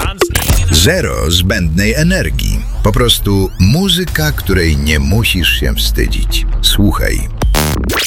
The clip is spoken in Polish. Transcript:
Zero zbędnej energii. Po prostu muzyka, której nie musisz się wstydzić. Słuchaj.